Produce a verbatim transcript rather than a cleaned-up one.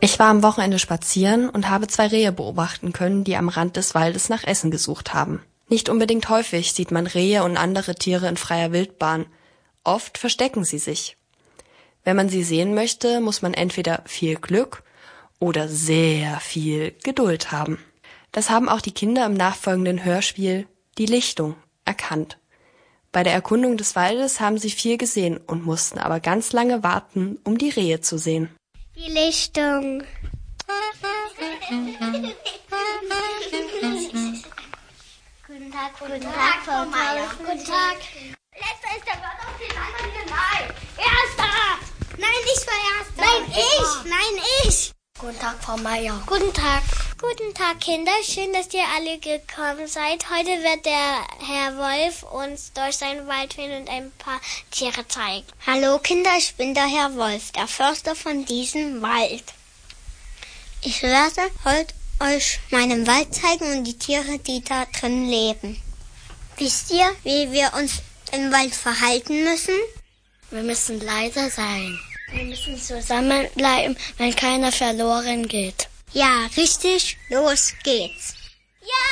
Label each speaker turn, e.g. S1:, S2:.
S1: Ich war am Wochenende spazieren und habe zwei Rehe beobachten können, die am Rand des Waldes nach Essen gesucht haben. Nicht unbedingt häufig sieht man Rehe und andere Tiere in freier Wildbahn. Oft verstecken sie sich. Wenn man sie sehen möchte, muss man entweder viel Glück oder sehr viel Geduld haben. Das haben auch die Kinder im nachfolgenden Hörspiel Die Lichtung erkannt. Bei der Erkundung des Waldes haben sie viel gesehen und mussten aber ganz lange warten, um die Rehe zu sehen.
S2: Die Lichtung. Guten Tag, guten Tag, Frau Meier. Guten Tag. Letzter ist der Wort auf den anderen hier. Nein. Erster. Nein, ich war Erster. Nein, ich. Nein, ich. Guten Tag, Frau Meier. Guten Tag. Guten Tag, Kinder. Schön, dass ihr alle gekommen seid. Heute wird der Herr Wolf uns durch seinen Wald führen und ein paar Tiere zeigen. Hallo, Kinder, ich bin der Herr Wolf, der Förster von diesem Wald. Ich werde heute euch meinen Wald zeigen und die Tiere, die da drin leben. Wisst ihr, wie wir uns im Wald verhalten müssen? Wir müssen leise sein. Wir müssen zusammenbleiben, wenn keiner verloren geht. Ja, richtig. Los geht's. Ja!